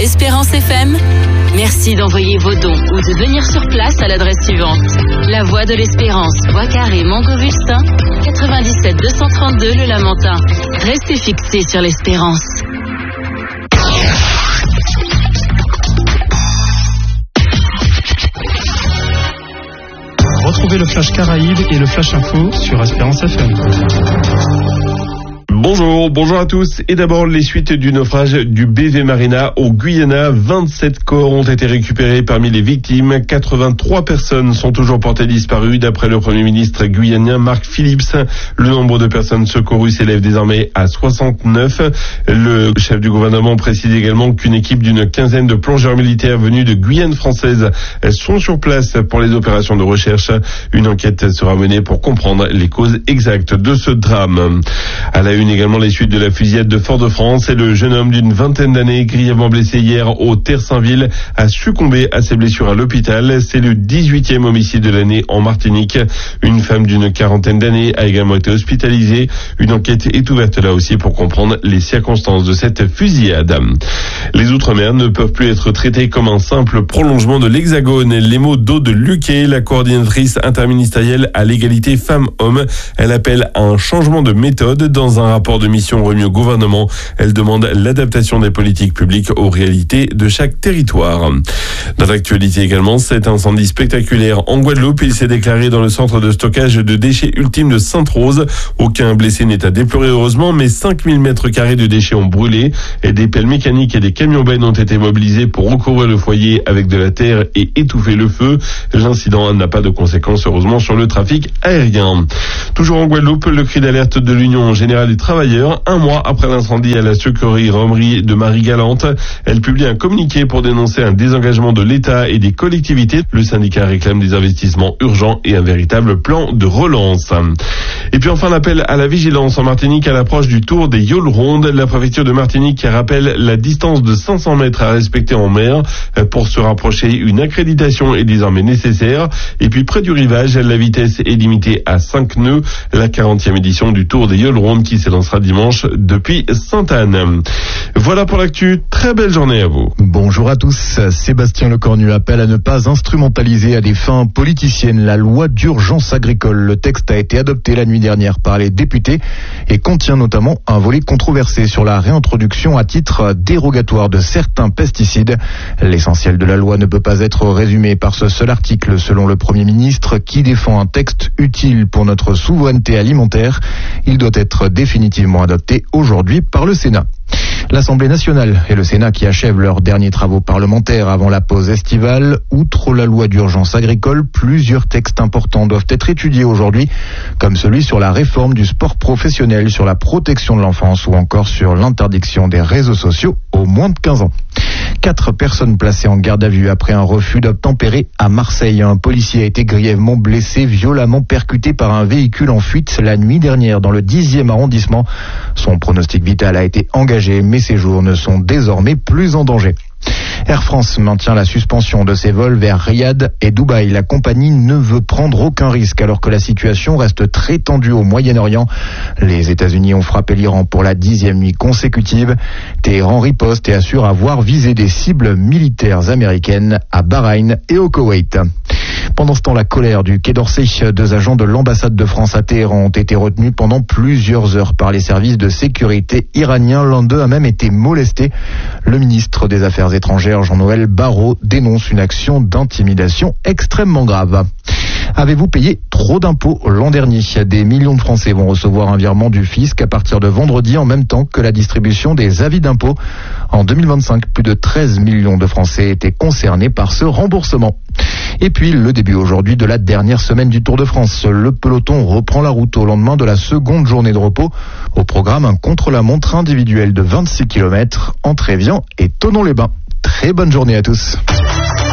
Espérance FM, merci d'envoyer vos dons ou de venir sur place à l'adresse suivante. La Voie de l'Espérance, Bois Carré, Montgovustin, 97 232 Le Lamentin. Restez fixés sur l'Espérance. Retrouvez le Flash Caraïbes et le Flash Info sur Espérance FM. Bonjour à tous. Et d'abord, les suites du naufrage du BV Marina au Guyana. 27 corps ont été récupérés parmi les victimes. 83 personnes sont toujours portées disparues d'après le Premier ministre guyanien Mark Phillips. Le nombre de personnes secourues s'élève désormais à 69. Le chef du gouvernement précise également qu'une équipe d'une quinzaine de plongeurs militaires venus de Guyane française sont sur place pour les opérations de recherche. Une enquête sera menée pour comprendre les causes exactes de ce drame. À la une également les suites de la fusillade de Fort-de-France et le jeune homme d'une vingtaine d'années grièvement blessé hier au Terre-Saint-Ville a succombé à ses blessures à l'hôpital. C'est le 18e homicide de l'année en Martinique. Une femme d'une quarantaine d'années a également été hospitalisée. Une enquête est ouverte là aussi pour comprendre les circonstances de cette fusillade. Les Outre-mer ne peuvent plus être traités comme un simple prolongement de l'Hexagone. Les mots d'Aude Luquet, la coordinatrice interministérielle à l'égalité femmes-hommes. Elle appelle à un changement de méthode dans un rapport de mission remis au gouvernement. Elle demande l'adaptation des politiques publiques aux réalités de chaque territoire. Dans l'actualité également, cet incendie spectaculaire en Guadeloupe. Il s'est déclaré dans le centre de stockage de déchets ultime de Sainte-Rose. Aucun blessé n'est à déplorer heureusement, mais 5000 mètres carrés de déchets ont brûlé et des pelles mécaniques et des camions-bennes ont été mobilisés pour recouvrir le foyer avec de la terre et étouffer le feu. L'incident n'a pas de conséquences heureusement sur le trafic aérien. Toujours en Guadeloupe, le cri d'alerte de l'Union générale des travailleurs. Un mois après l'incendie à la sucrerie-romerie de Marie-Galante, elle publie un communiqué pour dénoncer un désengagement de l'État et des collectivités. Le syndicat réclame des investissements urgents et un véritable plan de relance. Et puis enfin l'appel à la vigilance en Martinique à l'approche du tour des Yoles Rondes. La préfecture de Martinique rappelle la distance de 500 mètres à respecter en mer. Pour se rapprocher, une accréditation est désormais nécessaire. Et puis près du rivage, la vitesse est limitée à 5 nœuds. La 40e édition du tour des Yoles Rondes qui s'élancera dimanche depuis Sainte-Anne. Voilà pour l'actu. Très belle journée à vous. Bonjour à tous. Sébastien Lecornu appelle à ne pas instrumentaliser à des fins politiciennes la loi d'urgence agricole. Le texte a été adopté la nuit dernière par les députés et contient notamment un volet controversé sur la réintroduction à titre dérogatoire de certains pesticides. L'essentiel de la loi ne peut pas être résumé par ce seul article, selon le Premier ministre, qui défend un texte utile pour notre souveraineté alimentaire. Il doit être définitivement adopté aujourd'hui par le Sénat. L'Assemblée nationale et le Sénat qui achèvent leurs derniers travaux parlementaires avant la pause estivale. Outre la loi d'urgence agricole, plusieurs textes importants doivent être étudiés aujourd'hui, comme celui sur la réforme du sport professionnel, sur la protection de l'enfance ou encore sur l'interdiction des réseaux sociaux aux moins de 15 ans. 4 personnes placées en garde à vue après un refus d'obtempérer à Marseille. Un policier a été grièvement blessé, violemment percuté par un véhicule en fuite la nuit dernière dans le 10e arrondissement. Son pronostic vital a été engagé, mais ses jours ne sont désormais plus en danger. Air France maintient la suspension de ses vols vers Riyad et Dubaï. La compagnie ne veut prendre aucun risque alors que la situation reste très tendue au Moyen-Orient. Les États-Unis ont frappé l'Iran pour la 10e nuit consécutive. Téhéran riposte et assure avoir visé des cibles militaires américaines à Bahreïn et au Koweït. Pendant ce temps, la colère du Quai d'Orsay. 2 agents de l'ambassade de France à Téhéran ont été retenus pendant plusieurs heures par les services de sécurité iraniens. L'un d'eux a même été molesté. Le ministre des Affaires étrangères, Jean-Noël Barrot, dénonce une action d'intimidation extrêmement grave. Avez-vous payé trop d'impôts l'an dernier? Des millions de Français vont recevoir un virement du fisc à partir de vendredi, en même temps que la distribution des avis d'impôts. En 2025, plus de 13 millions de Français étaient concernés par ce remboursement. Et puis, le début aujourd'hui de la dernière semaine du Tour de France. Le peloton reprend la route au lendemain de la seconde journée de repos. Au programme, un contre-la-montre individuel de 26 km entre Évian et Thonon-les-Bains. Très bonne journée à tous.